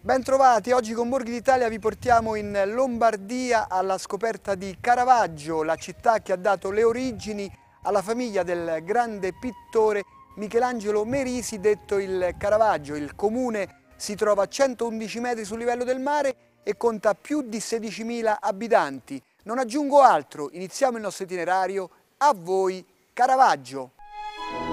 Bentrovati, oggi con Borghi d'Italia vi portiamo in Lombardia alla scoperta di Caravaggio, la città che ha dato le origini alla famiglia del grande pittore Michelangelo Merisi, detto il Caravaggio. Il comune si trova a 111 metri sul livello del mare e conta più di 16.000 abitanti. Non aggiungo altro, iniziamo il nostro itinerario. A voi Caravaggio!